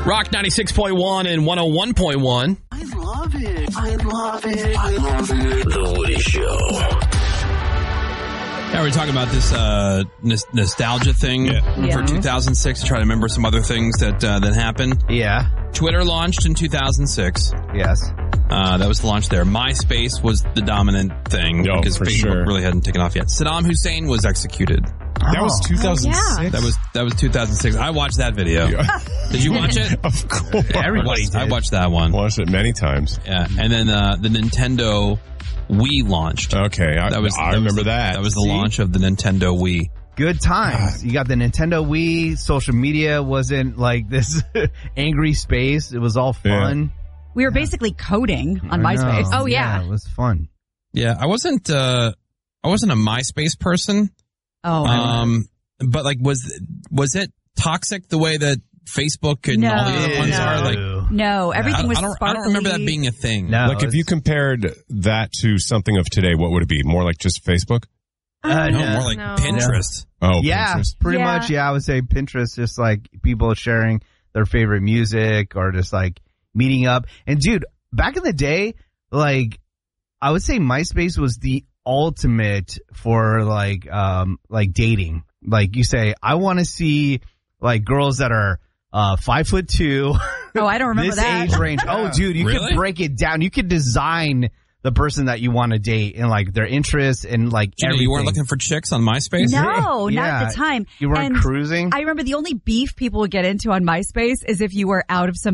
Rock 96.1 and 101.1. I love it. I love it. I love it. The Woody Show. Yeah, we're talking about this nostalgia thing for 2006. Try to remember some other things that happened. Yeah. Twitter launched in 2006. Yes. That was the launch there. MySpace was the dominant thing because Facebook really hadn't taken off yet. Saddam Hussein was executed. That was 2006? That was 2006. I watched that video. Did you watch it? Of course. Everybody did. I watched that one. Watched it many times. Yeah. And then the Nintendo Wii launched. Okay. I remember that. That was the launch of the Nintendo Wii. Good times. You got the Nintendo Wii. Social media wasn't like this angry space. It was all fun. Yeah. We were basically coding on MySpace. Oh, yeah. It was fun. Yeah. I wasn't a MySpace person. Oh. But like, was it toxic the way that Facebook and all the other ones are? Like, no, everything was sparkly. I don't remember that being a thing. No, like, if you compared that to something of today, what would it be? More like just Facebook? More like Pinterest. Oh, yeah, Pinterest. Pretty much. Yeah, I would say Pinterest, just like people sharing their favorite music or just like meeting up. And dude, back in the day, like, I would say MySpace was the ultimate for like dating. Like, you say, I want to see like girls that are 5'2". Oh, I don't remember this that. age range. Oh, dude, you could break it down. You could design the person that you want to date and like their interests and like everything. You weren't looking for chicks on MySpace? No, not at the time. You weren't cruising? I remember the only beef people would get into on MySpace is if you were out of some